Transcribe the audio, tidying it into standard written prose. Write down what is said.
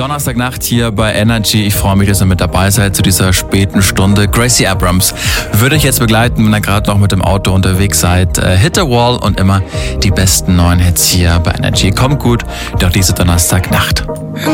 Donnerstagnacht hier bei Energy. Ich freue mich, dass ihr mit dabei seid zu dieser späten Stunde. Gracie Abrams würde euch jetzt begleiten, wenn ihr gerade noch mit dem Auto unterwegs seid. Hit the Wall und immer die besten neuen Hits hier bei Energy. Kommt gut, doch diese Donnerstagnacht.